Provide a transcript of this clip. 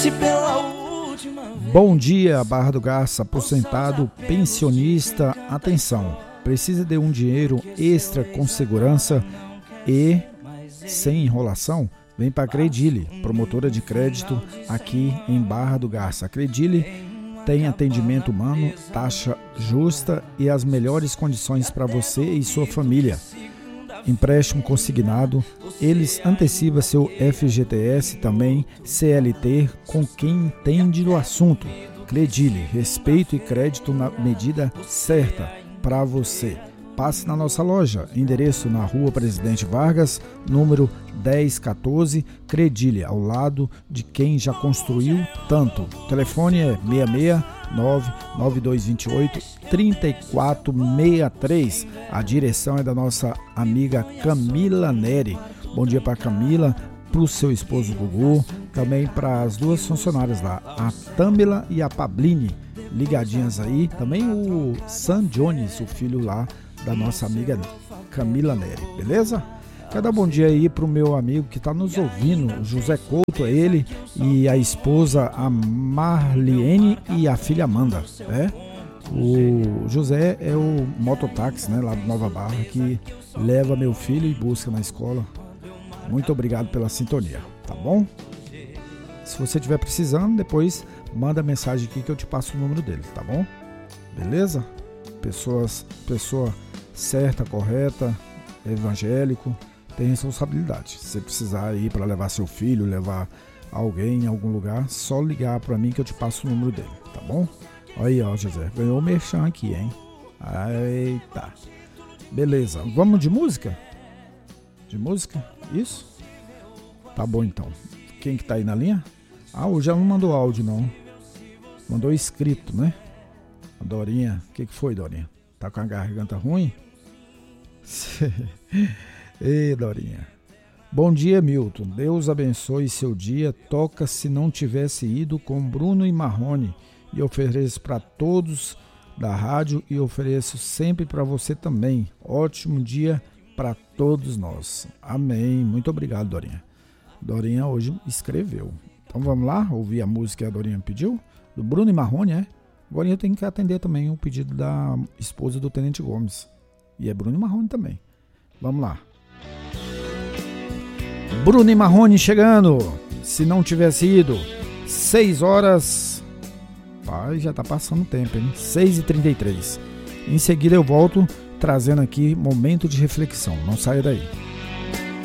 Bom dia, Barra do Garça, aposentado, pensionista, atenção, precisa de um dinheiro extra com segurança e sem enrolação? Vem para a Credile, promotora de crédito aqui em Barra do Garça. A Credile tem atendimento humano, taxa justa e as melhores condições para você e sua família. Empréstimo consignado, eles antecipam seu FGTS, também CLT, com quem entende do assunto. Credile, respeito e crédito na medida certa para você. Passe na nossa loja, endereço na Rua Presidente Vargas, número 1014, Credile, ao lado de quem já construiu tanto. O telefone é 669-9228-3463. A direção é da nossa amiga Camila Neri. Bom dia para Camila, para o seu esposo Gugu, também para as duas funcionárias lá, a Tâmila e a Pabline, ligadinhas aí. Também o Sam Jones, o filho lá da nossa amiga Camila Neri, beleza? Quero dar bom dia aí pro meu amigo que está nos ouvindo, o José Couto, ele e a esposa, a Marliene, e a filha Amanda, né? O José é o mototáxi, né, lá do Nova Barra, que leva meu filho e busca na escola. Muito obrigado pela sintonia, tá bom? Se você estiver precisando, depois manda mensagem aqui que eu te passo o número dele, tá bom? Beleza? Pessoa certa, correta, evangélico, tem responsabilidade. Se você precisar ir para levar seu filho, levar alguém em algum lugar, só ligar para mim que eu te passo o número dele, tá bom? Aí, ó, José, ganhou o merchan aqui, hein? Eita. Beleza, vamos de música? De música? Isso? Tá bom, então. Quem que tá aí na linha? Ah, hoje ela não mandou áudio, não. Mandou escrito, né? A Dorinha. O que foi, Dorinha? Tá com a garganta ruim? Ei, Dorinha. Bom dia, Milton. Deus abençoe seu dia. Toca Se Não Tivesse Ido com Bruno e Marrone. E ofereço para todos da rádio e ofereço sempre para você também. Ótimo dia para todos nós. Amém. Muito obrigado, Dorinha. Dorinha hoje escreveu. Então vamos lá ouvir a música que a Dorinha pediu? Do Bruno e Marrone, é? Agora eu tenho que atender também o pedido da esposa do Tenente Gomes. E é Bruno e Marrone também. Vamos lá. Bruno e Marrone chegando. Se Não Tivesse Ido. 6 horas. Pai, já tá passando o tempo, hein? 6h33. Em seguida eu volto trazendo aqui momento de reflexão. Não saia daí.